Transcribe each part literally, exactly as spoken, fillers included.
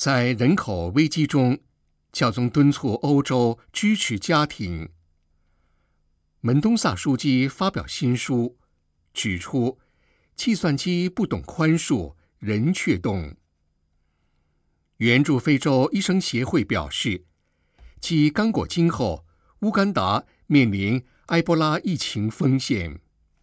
在人口危机中，教宗敦促欧洲支持家庭。门东萨书记发表新书，指出计算机不懂宽恕，人却懂。援助非洲医生协会表示，继刚果金后，乌干达面临埃博拉疫情风险。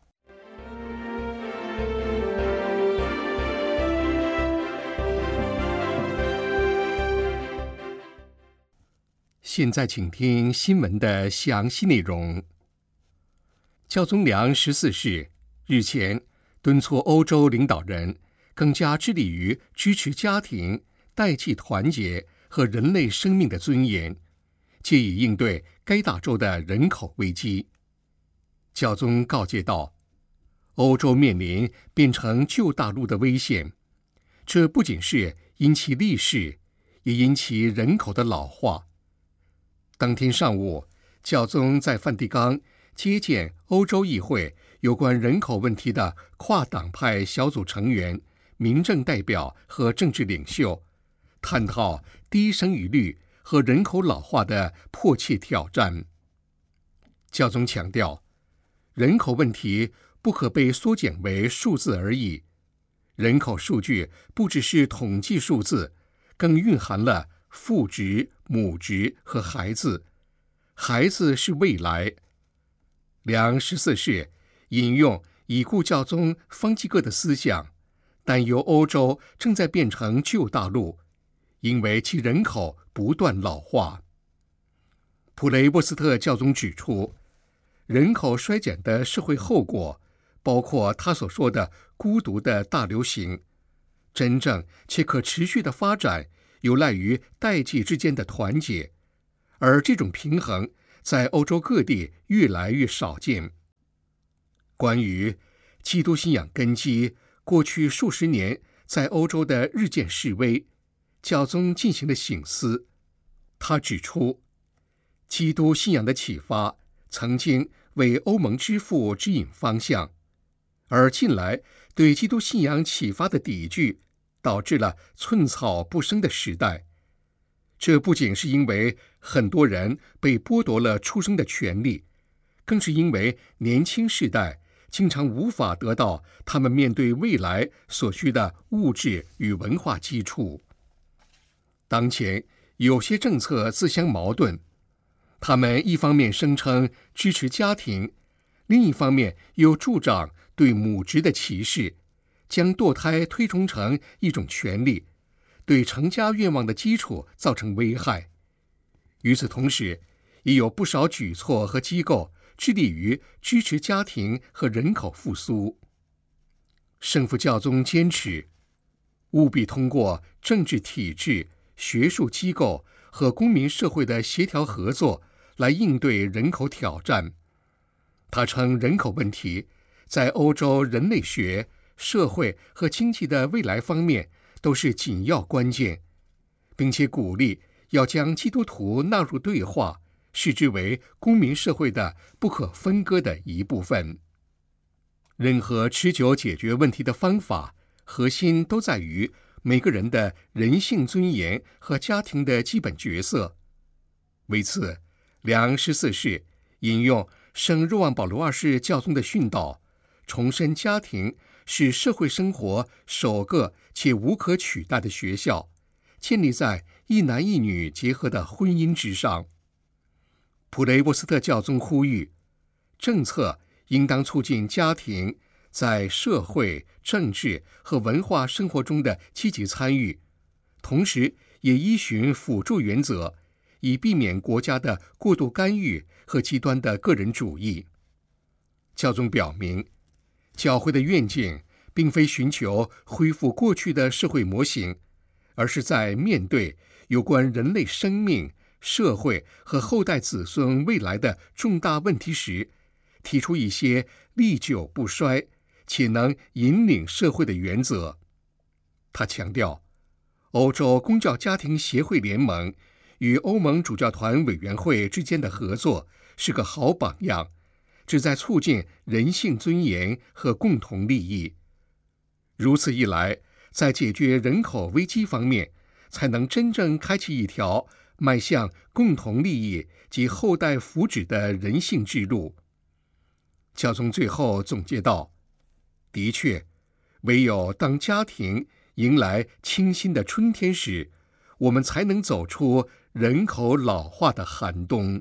现在请听新闻的详细内容。教宗良十四世日前敦促欧洲领导人更加致力于支持家庭、代际团结和人类生命的尊严，借以应对该大洲的人口危机。教宗告诫道，欧洲面临变成旧大陆的危险，这不仅是因其历史，也因其人口的老化。当天上午，教宗在梵蒂冈接见欧洲议会有关人口问题的跨党派小组成员、民政代表和政治领袖，探讨低生育率和人口老化的迫切挑战。教宗强调，人口问题不可被缩减为数字而已，人口数据不只是统计数字，更蕴含了父职、母职和孩子，孩子是未来。良十四世引用已故教宗方济各的思想，担忧欧洲正在变成旧大陆，因为其人口不断老化。普雷沃斯特教宗指出，人口衰减的社会后果包括他所说的孤独的大流行。真正且可持续的发展有赖于代际之间的团结，而这种平衡在欧洲各地越来越少见。关于基督信仰根基过去数十年在欧洲的日渐式微，教宗进行了省思。他指出，基督信仰的启发曾经为欧盟之父指引方向，而近来对基督信仰启发的抵拒导致了寸草不生的时代。这不仅是因为很多人被剥夺了出生的权利，更是因为年轻世代经常无法得到他们面对未来所需的物质与文化基础。当前有些政策自相矛盾，他们一方面声称支持家庭，另一方面又助长对母职的歧视，将堕胎推崇成一种权利，对成家愿望的基础造成危害。与此同时，也有不少举措和机构致力于支持家庭和人口复苏。圣父教宗坚持，务必通过政治体制、学术机构和公民社会的协调合作来应对人口挑战。他称人口问题在欧洲人类学、社会和经济的未来方面都是紧要关键，并且鼓励要将基督徒纳入对话，视之为公民社会的不可分割的一部分。任何持久解决问题的方法，核心都在于每个人的人性尊严和家庭的基本角色。为此，良十四世引用圣若望保禄二世教宗的训导，重申家庭是社会生活首个且无可取代的学校，建立在一男一女结合的婚姻之上。普雷沃斯特教宗呼吁，政策应当促进家庭在社会、政治和文化生活中的积极参与，同时也依循辅助原则，以避免国家的过度干预和极端的个人主义。教宗表明，教会的愿景并非寻求恢复过去的社会模型，而是在面对有关人类生命、社会和后代子孙未来的重大问题时，提出一些历久不衰且能引领社会的原则。他强调，欧洲公教家庭协会联盟与欧盟主教团委员会之间的合作是个好榜样，旨在促进人性尊严和共同利益。如此一来，在解决人口危机方面， 才能真正开启一条迈向共同利益及后代福祉的人性之路。教宗最后总结道：的确，唯有当家庭迎来清新的春天时，我们才能走出人口老化的寒冬。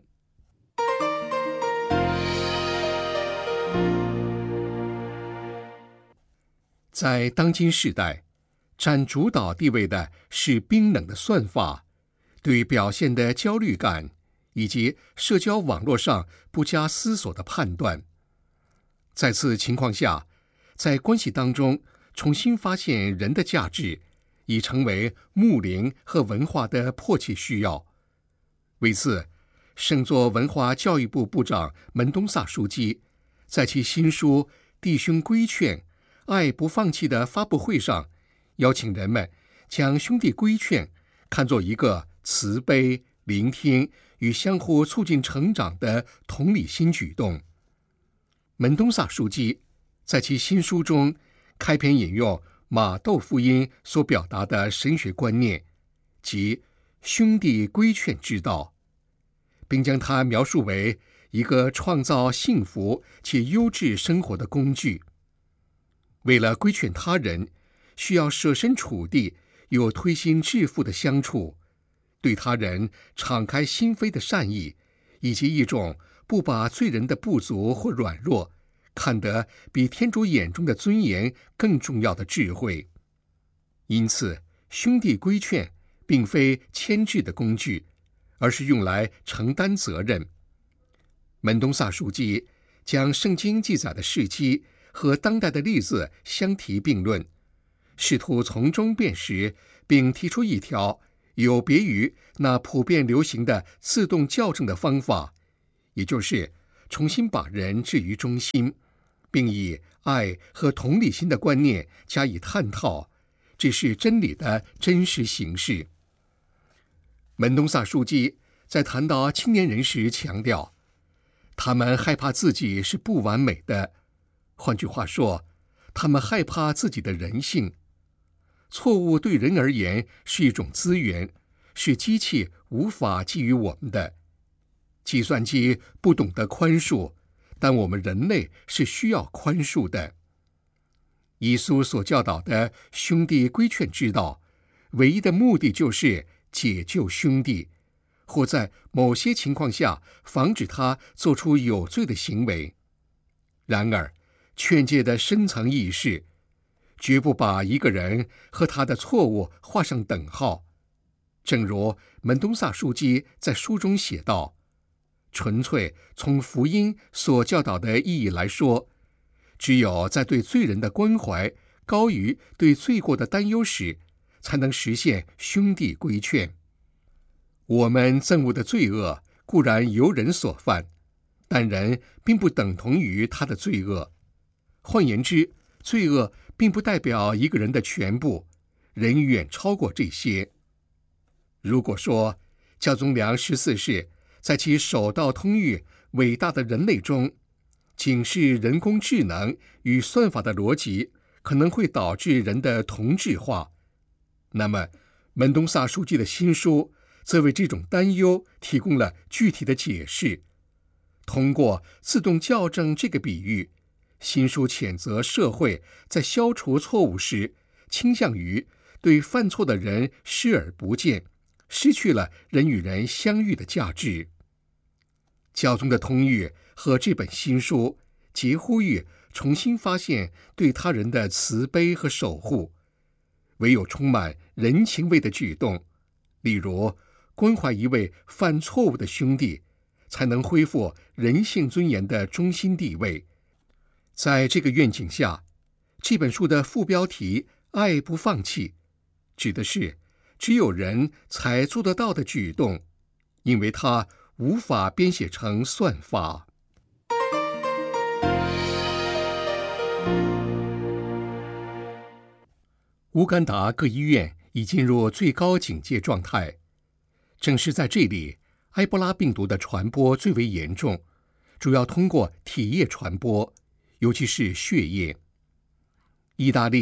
在当今世代，占主导地位的是冰冷的算法、对表现的焦虑感，以及社交网络上不加思索的判断。在此情况下，在关系当中重新发现人的价值，已成为牧灵和文化的迫切需要。为此，圣座文化教育部部长门东萨枢机在其新书《弟兄规劝：爱不放弃》的发布会上，邀请人们将兄弟规劝看作一个慈悲、聆听与相互促进成长的同理心举动。门东萨枢机在其新书中开篇引用马窦福音所表达的神学观念，即兄弟规劝之道，并将它描述为一个创造幸福且优质生活的工具。为了规劝他人，需要设身处地又推心置腹的相处，对他人敞开心扉的善意，以及一种不把罪人的不足或软弱看得比天主眼中的尊严更重要的智慧。因此，兄弟规劝并非牵制的工具，而是用来承担责任。门东萨枢机将圣经记载的事迹和当代的例子相提并论，试图从中辨识，并提出一条有别于那普遍流行的自动校正的方法，也就是重新把人置于中心，并以爱和同理心的观念加以探讨，这是真理的真实形式。门东萨枢机在谈到青年人时强调，他们害怕自己是不完美的，换句话说，他们害怕自己的人性。错误对人而言是一种资源，是机器无法给予我们的。计算机不懂得宽恕，但我们人类是需要宽恕的。耶稣所教导的兄弟规劝之道，唯一的目的就是解救兄弟，或在某些情况下防止他做出有罪的行为。然而，劝诫的深层意义是，绝不把一个人和他的错误画上等号。正如门东萨枢机在书中写道，纯粹从福音所教导的意义来说，只有在对罪人的关怀高于对罪过的担忧时，才能实现兄弟规劝。我们憎恶的罪恶固然由人所犯，但人并不等同于他的罪恶。换言之，罪恶并不代表一个人的全部，人远超过这些。如果说教宗良十四世在其手道通谕伟大的人类中，警示人工智能与算法的逻辑可能会导致人的同质化，那么门东萨枢机的新书则为这种担忧提供了具体的解释。通过自动校正这个比喻，新书谴责社会在消除错误时倾向于对犯错的人视而不见，失去了人与人相遇的价值。教宗的通谕和这本新书皆呼吁重新发现对他人的慈悲和守护。唯有充满人情味的举动，例如关怀一位犯错误的兄弟，才能恢复人性尊严的中心地位。在这个愿景下，这本书的副标题“爱不放弃”指的是只有人才做得到的举动，因为它无法编写成算法。乌干达各医院已进入最高警戒状态，正是在这里，埃博拉病毒的传播最为严重，主要通过体液传播，尤其是血液。意大利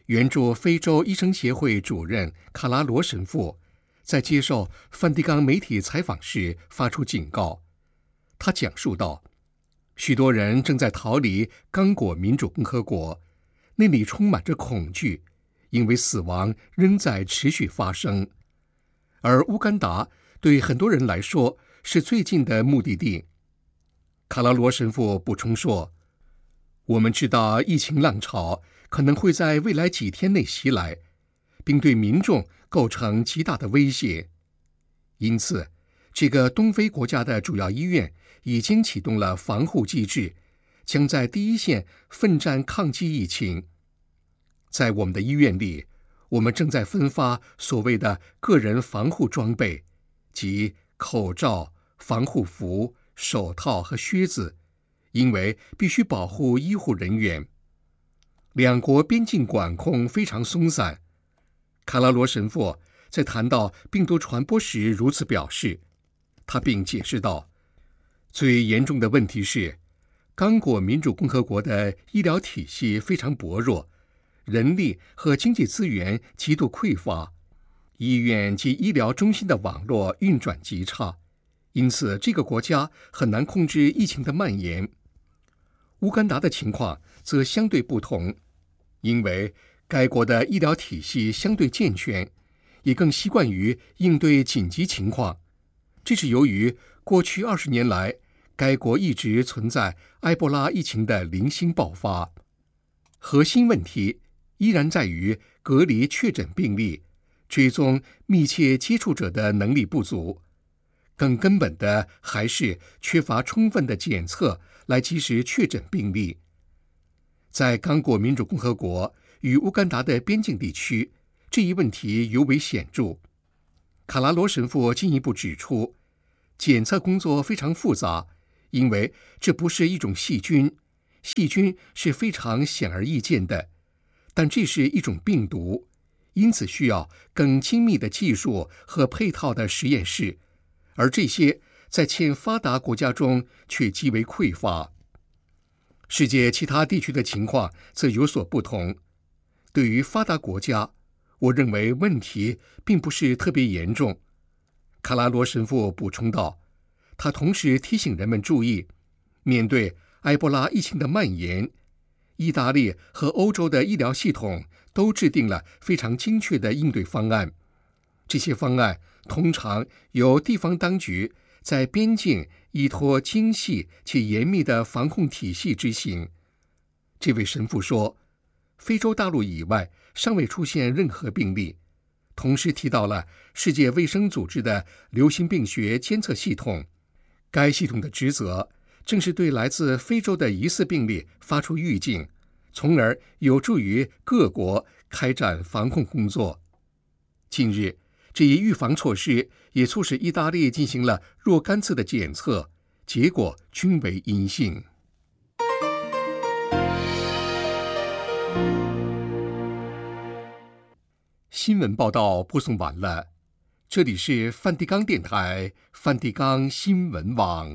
援助非洲医生协会主任卡拉罗神父在接受梵蒂冈媒体采访时发出警告。他讲述道，许多人正在逃离刚果民主共和国，那里充满着恐惧，因为死亡仍在持续发生。而乌干达对很多人来说是最近的目的地。卡拉罗神父补充说，我们知道疫情浪潮可能会在未来几天内袭来，并对民众构成极大的威胁。因此，这个东非国家的主要医院已经启动了防护机制，将在第一线奋战抗击疫情。在我们的医院里，我们正在分发所谓的个人防护装备，即口罩、防护服、手套和靴子，因为必须保护医护人员。两国边境管控非常松散。卡拉罗神父在谈到病毒传播时如此表示，他并解释道，最严重的问题是，刚果民主共和国的医疗体系非常薄弱，人力和经济资源极度匮乏，医院及医疗中心的网络运转极差，因此这个国家很难控制疫情的蔓延。乌干达的情况则相对不同，因为该国的医疗体系相对健全，也更习惯于应对紧急情况。这是由于过去二十年来，该国一直存在埃博拉疫情的零星爆发。核心问题依然在于隔离确诊病例、追踪密切接触者的能力不足。更根本的还是缺乏充分的检测来及时确诊病例。在刚果民主共和国与乌干达的边境地区，这一问题尤为显著。卡拉罗神父进一步指出，检测工作非常复杂，因为这不是一种细菌，细菌是非常显而易见的，但这是一种病毒，因此需要更精密的技术和配套的实验室，而这些在欠发达国家中却极为匮乏。世界其他地区的情况则有所不同。对于发达国家，我认为问题并不是特别严重。卡拉罗神父补充道，他同时提醒人们注意，面对埃博拉疫情的蔓延，意大利和欧洲的医疗系统都制定了非常精确的应对方案。这些方案通常由地方当局在边境依托精细且严密的防控体系执行。这位神父说，非洲大陆以外尚未出现任何病例，同时提到了世界卫生组织的流行病学监测系统。该系统的职责正是对来自非洲的疑似病例发出预警，从而有助于各国开展防控工作。近日，这一预防措施也促使意大利进行了若干次的检测，结果均为阴性。新闻报道播送完了，这里是梵蒂冈电台梵蒂冈新闻网。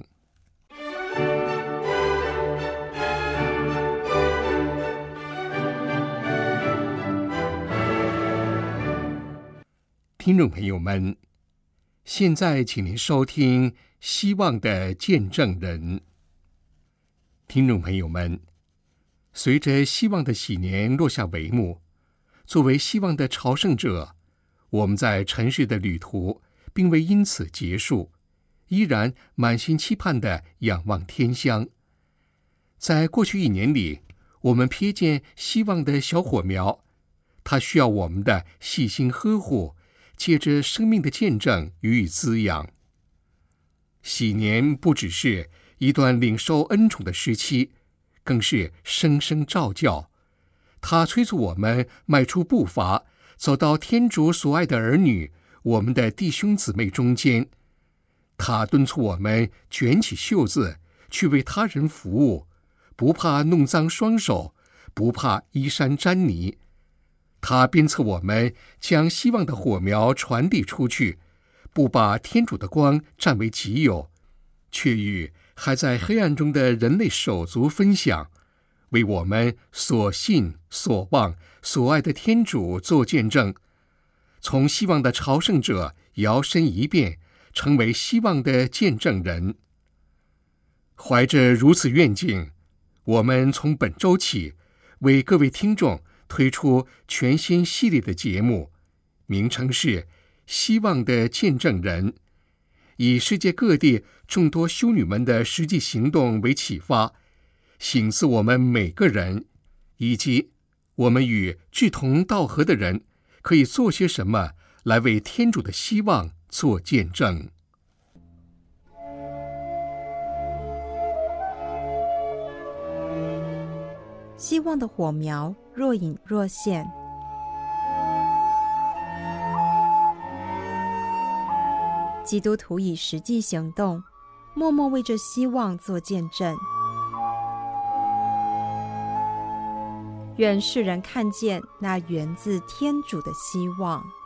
听众朋友们，现在请您收听《希望的见证人》。听众朋友们，随着希望的喜年落下帷幕，作为希望的朝圣者，我们在尘世的旅途并未因此结束，依然满心期盼地仰望天乡。在过去一年里，我们瞥见希望的小火苗，它需要我们的细心呵护，借着生命的见证予以滋养。喜年不只是一段领受恩宠的时期，更是声声召教。它催促我们迈出步伐，走到天主所爱的儿女，我们的弟兄姊妹中间。它敦促我们卷起袖子，去为他人服务，不怕弄脏双手，不怕衣衫沾泥。他鞭策我们将希望的火苗传递出去，不把天主的光占为己有，却与还在黑暗中的人类手足分享， 为我们所信、所望、所爱的天主做见证，从希望的朝圣者摇身一变，成为希望的见证人。怀着如此愿景，我们从本周起为各位听众推出全新系列的节目，名称是《希望的见证人》，以世界各地众多修女们的实际行动为启发，省思我们每个人，以及我们与志同道合的人可以做些什么来为天主的希望做见证。 希望的火苗若隐若现，基督徒以实际行动，默默为这希望做见证。愿世人看见那源自天主的希望。